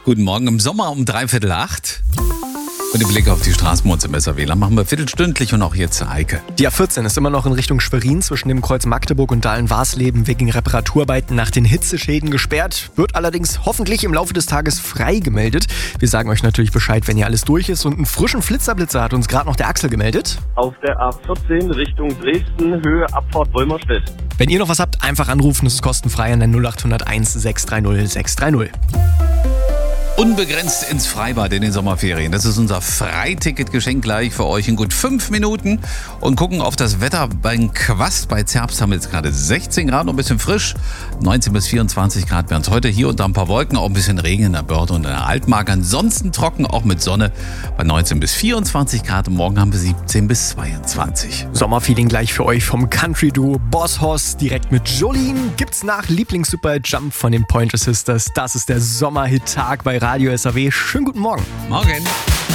Guten Morgen im Sommer um 7:45. Und den Blick auf die Straßen bei uns im SRW-Land machen wir viertelstündlich und auch jetzt Heike. Die A14 ist immer noch in Richtung Schwerin zwischen dem Kreuz Magdeburg und Dahlen-Warsleben wegen Reparaturarbeiten nach den Hitzeschäden gesperrt. Wird allerdings hoffentlich im Laufe des Tages frei gemeldet. Wir sagen euch natürlich Bescheid, wenn hier alles durch ist. Und einen frischen Flitzer hat uns gerade noch der Axel gemeldet. Auf der A14 Richtung Dresden, Höhe Abfahrt Wolmerstedt. Wenn ihr noch was habt, einfach anrufen. Es ist kostenfrei an der 0801 630 630. Unbegrenzt ins Freibad in den Sommerferien. Das ist unser Freiticketgeschenk gleich für euch in gut 5 Minuten. Und gucken auf das Wetter beim Quast. Bei Zerbst haben wir jetzt gerade 16 Grad, noch ein bisschen frisch. 19 bis 24 Grad werden es heute. Hier und da ein paar Wolken, auch ein bisschen Regen in der Börde und in der Altmark. Ansonsten trocken, auch mit Sonne bei 19 bis 24 Grad. Und morgen haben wir 17 bis 22. Sommerfeeling gleich für euch vom Country-Duo Boss Hoss direkt mit Jolene. Gibt's nach Lieblings-Super-Jump von den Pointer Sisters. Das ist der Sommerhit-Tag bei Radio SRW. Schönen guten Morgen. Morgen.